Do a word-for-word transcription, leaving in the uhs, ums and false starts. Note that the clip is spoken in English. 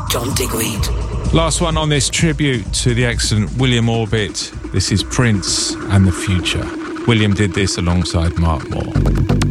John Digweed. Last one on this tribute to the excellent William Orbit. This is Prince and the Future. William did this alongside Mark Moore.